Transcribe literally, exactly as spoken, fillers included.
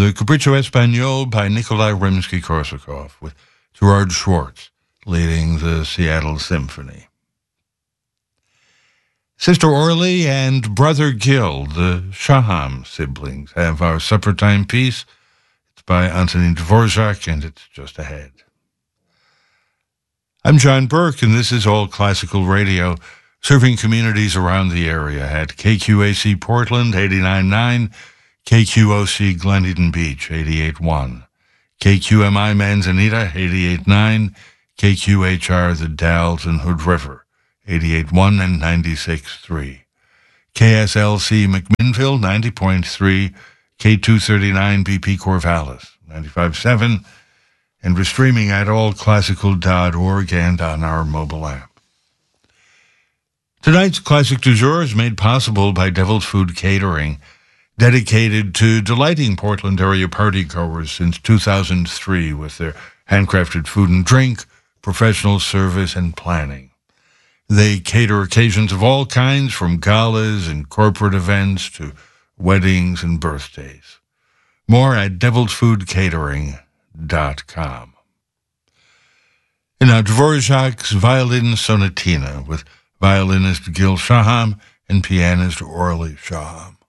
the Capriccio Espagnol by Nikolai Rimsky-Korsakov, with Gerard Schwartz leading the Seattle Symphony. Sister Orly and Brother Gil, the Shaham siblings, have our supper time piece. It's by Antonin Dvorak, and it's just ahead. I'm John Burke, and this is All Classical Radio, serving communities around the area at K Q A C Portland, eighty-nine point nine, K Q O C Glen Eden Beach, eighty-eight point one, K Q M I Manzanita, eighty-eight point nine, K Q H R The Dalles and Hood River, eighty-eight point one and ninety-six point three, K S L C McMinnville, ninety point three, K two thirty-nine B P Corvallis, ninety-five point seven, and we're streaming at all classical dot org and on our mobile app. Tonight's Classic du Jour is made possible by Devil's Food Catering, dedicated to delighting Portland area partygoers since two thousand three with their handcrafted food and drink, professional service, and planning. They cater occasions of all kinds, from galas and corporate events to weddings and birthdays. More at devils food catering dot com. And now Dvorak's Violin Sonatina with violinist Gil Shaham and pianist Orly Shaham.